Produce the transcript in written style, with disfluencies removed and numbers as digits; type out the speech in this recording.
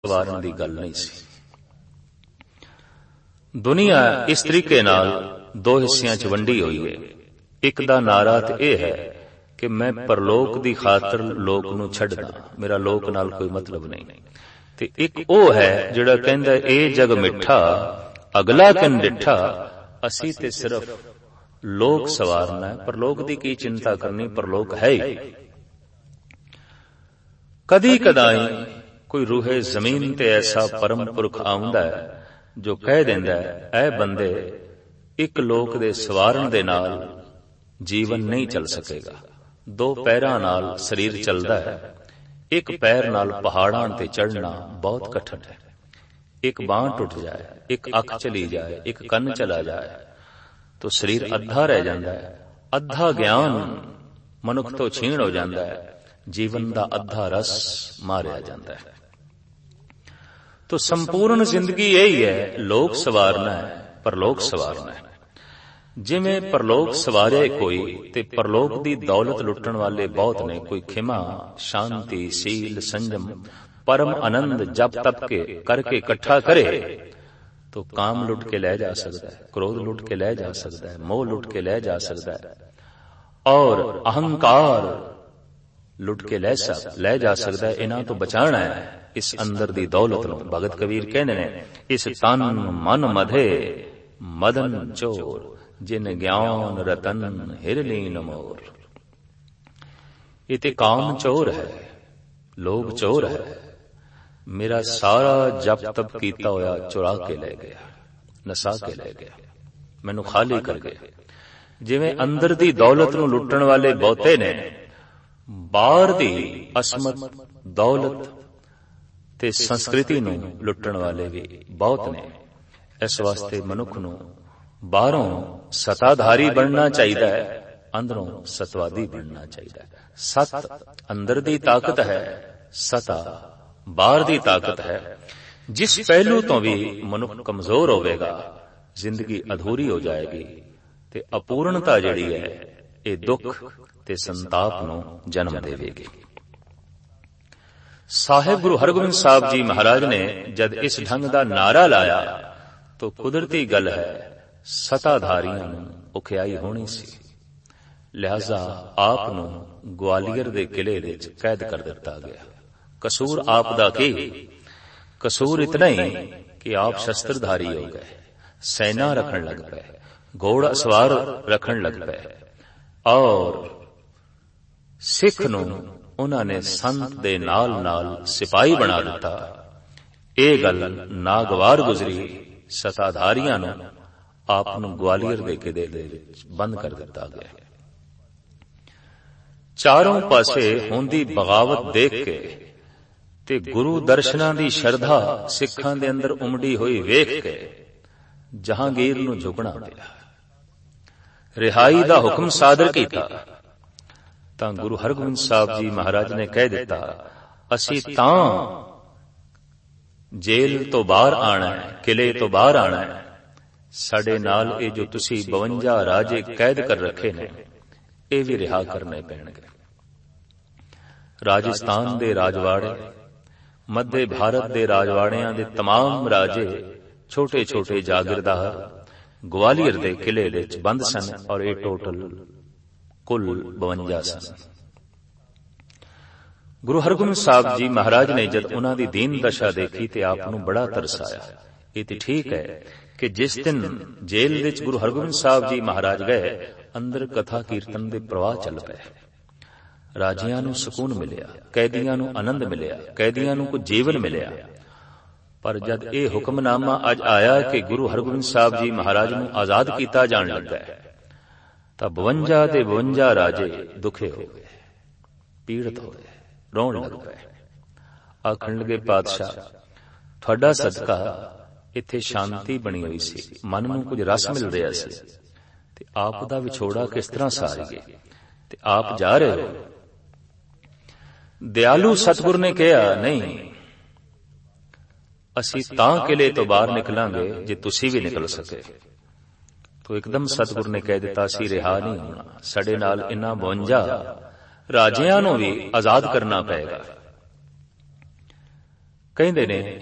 ਸਵਾਰਨ ਦੀ ਗੱਲ ਨਹੀਂ ਸੀ। ਦੁਨੀਆ ਇਸ ਤਰੀਕੇ ਨਾਲ ਦੋ ਹਿੱਸਿਆਂ 'ਚ ਵੰਡੀ ਹੋਈ ਹੈ। ਇੱਕ ਦਾ ਨਾਰਾ ਤੇ ਇਹ ਹੈ ਕਿ ਮੈਂ ਪਰਲੋਕ ਦੀ ਖਾਤਰ ਲੋਕ ਨੂੰ ਛੱਡਦਾ, ਮੇਰਾ ਲੋਕ ਨਾਲ ਕੋਈ ਮਤਲਬ ਨਹੀਂ। ਤੇ ਇੱਕ ਉਹ ਹੈ ਜਿਹੜਾ ਕਹਿੰਦਾ ਇਹ ਜਗ ਮਿੱਠਾ ਅਗਲਾ ਕਿਨ ਡਿੱਠਾ, ਅਸੀਂ ਤੇ ਸਿਰਫ ਲੋਕ ਸਵਾਰਨਾ ਹੈ, ਪਰਲੋਕ ਦੀ ਕੀ ਚਿੰਤਾ ਕਰਨੀ, ਪਰਲੋਕ ਹੈ ਹੀ। ਕਦੀ ਕਦਾਈ ਕੋਈ ਰੂਹੇ ਜ਼ਮੀਨ ਤੇ ਐਸਾ ਪਰਮ ਪੁਰਖ ਆਉਂਦਾ ਹੈ ਜੋ ਕਹਿ ਦਿੰਦਾ ਹੈ ਐ ਬੰਦੇ, ਇੱਕ ਲੋਕ ਦੇ ਸਵਾਰਨ ਦੇ ਨਾਲ ਜੀਵਨ ਨਹੀਂ ਚੱਲ ਸਕੇਗਾ। ਦੋ ਪੈਰਾਂ ਨਾਲ ਸਰੀਰ ਚੱਲਦਾ ਹੈ, ਇੱਕ ਪੈਰ ਨਾਲ ਪਹਾੜਾਂ ਤੇ ਚੜ੍ਹਨਾ ਬਹੁਤ ਕਠਿਨ ਹੈ। ਇੱਕ ਬਾਂਹ ਟੁੱਟ ਜਾਏ, ਇੱਕ ਅੱਖ ਚਲੀ ਜਾਏ, ਇੱਕ ਕੰਨ ਚਲਾ ਜਾਏ तो शरीर अद्धा रह जाता है। अद्धा ज्ञान मनुख तो छीण हो जाता है, जीवन का अद्धा रस मारिया जाता है। तो संपूर्ण जिंदगी यही है, लोक सवारना है, परलोक सवारना है। जिवें परलोक सवारे कोई ते परलोक दी दौलत लुटण वाले बहुत ने, कोई खिमा शांति सील संजम परम आनंद जप तप के करके इकट्ठा करे तो काम लुट के ले जा सकता है, क्रोध लुट के ले जा सकता है, मोह लुट के ले जा सकता है, और अहंकार लुट के ले जा सकता है। इन्हां तो बचाना है इस अंदर दी दौलत नूं। भगत कबीर कहंदे ने इस तन मन मधे मदन चोर, जिन ज्ञान रतन हिरलीन मोर। ये ते काम चोर है, लोभ चोर है, मेरा सारा जप तप कीता होया चुरा के ले गया, नसा के ले गया, मैनू खाली कर गया। जिवें अंदर दी दौलत नूं लुटण वाले बहुते ने, बाहर दी असमत दौलत ते संस्कृति नूं लुटण वाले भी बहुत ने। इस वास्ते मनुख नूं बाहरों सताधारी बनना चाहिए, अंदरों सतवादी बनना चाहिए। सत अंदर दी ताकत है, सता बाहर दी ताकत है। जिस पहलू तो भी मनुख कमजोर होवेगा, जिंदगी अधूरी हो जाएगी ते अपूर्णता जिहड़ी है ये दुख ते संताप नूं जन्म देवेगी। साहिब गुरु हरगोबिंद साहब जी महाराज ने जद इस ढंग दा नारा लाया तो कुदरती गल है सताधारियां नूं उखियाई होनी सी। लिहाजा आप नूं ग्वालियर दे किले विच कैद कर दिता गया। कसूर आप दा की? कसूर इतना ही कि आप शस्त्रधारी हो गए, सेना रखन लग पे, घोड़ा सवार रखन लग पे, और सिख नूं उन्होंने संत दे नाल नाल सिपाही बना दिता। ये गल नागवार गुजरी। सताधारियां नूं आप नूं ग्वालियर दे किले दे विच बंद कर दिता गया। चारों पासे होंदी बगावत देख के ते गुरु दर्शनां दी शरधा सिखां दे अंदर उमड़ी हुई वेख के जहांगीर नूं झुकना पिया। रिहाई दा हुक्म सादर कीता तां गुरु हरगोबिंद साहब जी महाराज ने कह दिता, असी तां जेल तो बाहर आना है, किले तो बाहर आना है, साडे नाल ये जो तुसी 52 राजे कैद कर रखे ने ये भी रिहा करने पैणगे। राजस्थान दे राजवाड़े, मध्य भारत दे राजवाड़ियां दे तमाम राजे, छोटे छोटे जागीरदार ग्वालियर दे किले विच बंद सन, और ये टोटल कुल 52 सन। गुरु हरगोबिंद साहब जी महाराज ने जद उन्हां दी दीन दशा देखी ते आप नूं बड़ा तरस आया। ये ते ठीक है कि जिस दिन जेल विच गुरु हरगोबिंद साहब जी महाराज गए, अंदर कथा कीर्तन दे प्रवाह चल पे। राजियां नूं सुकून मिलिया, कैदियां नूं आनंद मिलिया, कैदियां नूं कुछ जीवन मिलिया। पर जद ये हुक्मनामा अज आया कि गुरु हरगोबिंद साहब जी महाराज नूं आजाद कीता जाण लगा तां 52 दे 52 राजे दुखे हो गए, पीड़ित हो गए, रोण लग पे। आखण लगे, पातशाह तुहाडा सदका इत्थे शांति बनी हुई सी, मन नूं कुछ रस मिल रहा सी, ते आप दा विछोड़ा किस तरह सारीए ते आप जा रहे हो। दयालु सतगुर ने कहा, नहीं, असी तां किले तो बाहर निकलांगे जे तुसी भी निकल सके। तो एकदम सतगुर ने कह दिता, असी रिहा नहीं होना, साडे नाल इन्हां 52 राजियां नूं भी आजाद करना पएगा। ਕਹਿੰਦੇ ਨੇ